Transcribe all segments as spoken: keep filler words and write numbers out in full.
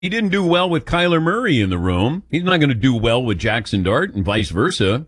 he didn't do well with Kyler Murray in the room. He's not going to do well with Jackson Dart and vice versa.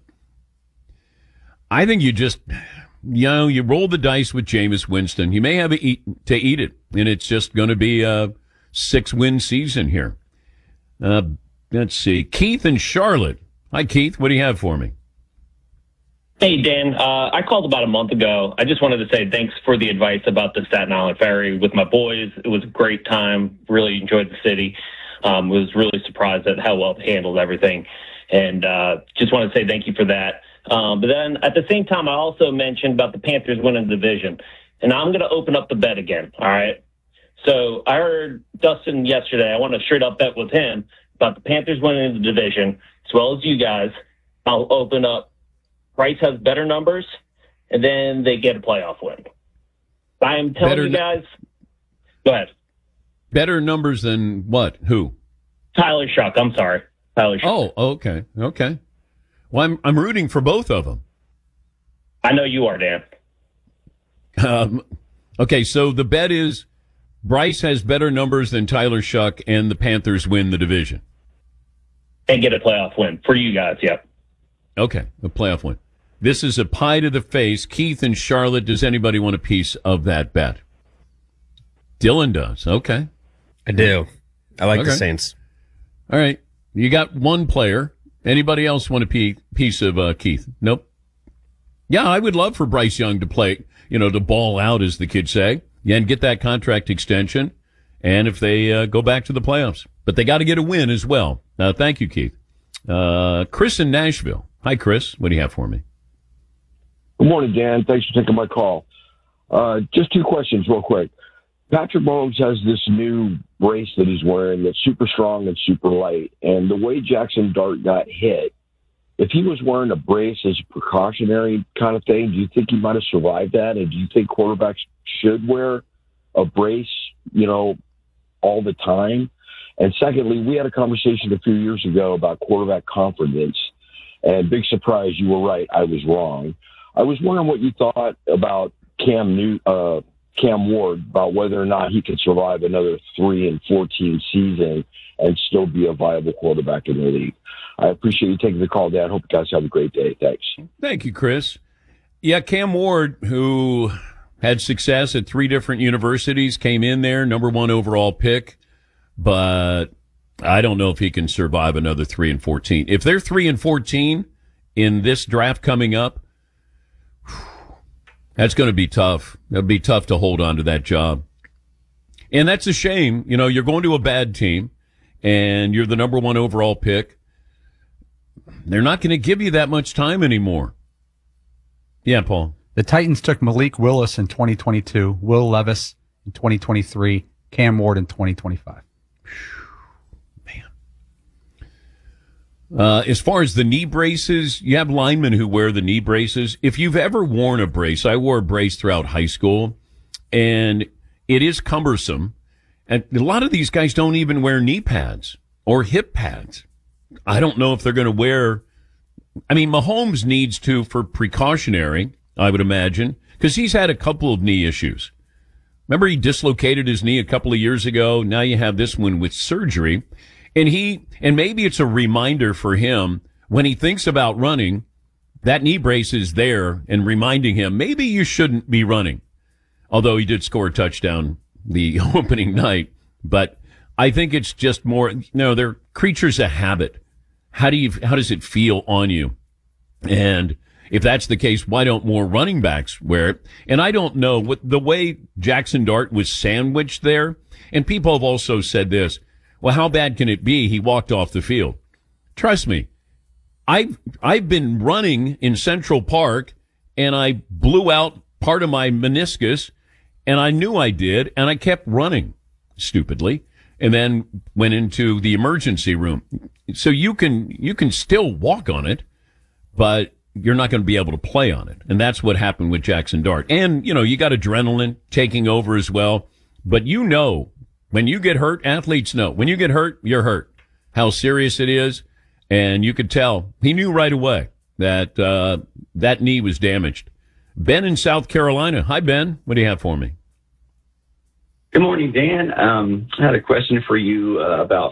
I think you just, you know, you roll the dice with Jameis Winston. You may have a eat, to eat it, and it's just going to be a six-win season here. Uh, let's see. Keith and Charlotte. Hi, Keith. What do you have for me? Hey, Dan. Uh, I called about a month ago. I just wanted to say thanks for the advice about the Staten Island Ferry with my boys. It was a great time. Really enjoyed the city. Um, was really surprised at how well it handled everything. And uh, just want to say thank you for that. Um, but then at the same time, I also mentioned about the Panthers winning the division. And I'm going to open up the bet again, all right? So I heard Dustin yesterday. I want to straight up bet with him about the Panthers winning the division, as well as you guys. I'll open up Bryce has better numbers, and then they get a playoff win. I am telling better you guys. Go ahead. Better numbers than what? Who? Tyler Shuck. I'm sorry. Tyler Shuck. Oh, okay. Okay. Well, I'm, I'm rooting for both of them. I know you are, Dan. Um, okay, so the bet is Bryce has better numbers than Tyler Shuck, and the Panthers win the division. And get a playoff win for you guys, yep. Okay, a playoff win. This is a pie to the face. Keith and Charlotte, does anybody want a piece of that bet? Dylan does. Okay. I do. I like okay. the Saints. All right. You got one player. Anybody else want a pe- piece of uh, Keith? Nope. Yeah, I would love for Bryce Young to play, you know, to ball out, as the kids say, yeah, and get that contract extension, and if they uh, go back to the playoffs. But they got to get a win as well. Uh, thank you, Keith. Uh, Chris in Nashville. Hi, Chris. What do you have for me? Good morning, Dan. Thanks for taking my call. Uh, just two questions real quick. Patrick Mahomes has this new brace that he's wearing that's super strong and super light. And the way Jackson Dart got hit, if he was wearing a brace as a precautionary kind of thing, do you think he might have survived that? And do you think quarterbacks should wear a brace, you know, all the time? And secondly, we had a conversation a few years ago about quarterback confidence. And big surprise, you were right. I was wrong. I was wondering what you thought about Cam New, uh, Cam Ward, about whether or not he could survive another three and fourteen season and still be a viable quarterback in the league. I appreciate you taking the call, Dan. Hope you guys have a great day. Thanks. Thank you, Chris. Yeah, Cam Ward, who had success at three different universities, came in there, number one overall pick, but I don't know if he can survive another three and fourteen. If they're three and fourteen in this draft coming up, that's going to be tough. It'll be tough to hold on to that job. And that's a shame. You know, you're going to a bad team and you're the number one overall pick. They're not going to give you that much time anymore. Yeah, Paul. The Titans took Malik Willis in twenty twenty-two, Will Levis in twenty twenty-three, Cam Ward in twenty twenty-five. Uh, as far as the knee braces, you have linemen who wear the knee braces. If you've ever worn a brace, I wore a brace throughout high school, and it is cumbersome. And a lot of these guys don't even wear knee pads or hip pads. I don't know if they're going to wear. I mean, Mahomes needs to for precautionary, I would imagine, because he's had a couple of knee issues. Remember, he dislocated his knee a couple of years ago. Now you have this one with surgery. And he, and maybe it's a reminder for him when he thinks about running, that knee brace is there and reminding him, maybe you shouldn't be running. Although he did score a touchdown the opening night. But I think it's just more, you know, they're creatures of habit. How do you, how does it feel on you? And if that's the case, why don't more running backs wear it? And I don't know what the way Jackson Dart was sandwiched there. And people have also said this. Well, how bad can it be? He walked off the field. Trust me, I've, I've been running in Central Park, and I blew out part of my meniscus, and I knew I did, and I kept running, stupidly, and then went into the emergency room. So you can you can still walk on it, but you're not going to be able to play on it. And that's what happened with Jackson Dart. And, you know, you got adrenaline taking over as well, but you know, when you get hurt, athletes know. When you get hurt, you're hurt. How serious it is. And you could tell. He knew right away that uh, that knee was damaged. Ben in South Carolina. Hi, Ben. What do you have for me? Good morning, Dan. Um, I had a question for you uh, about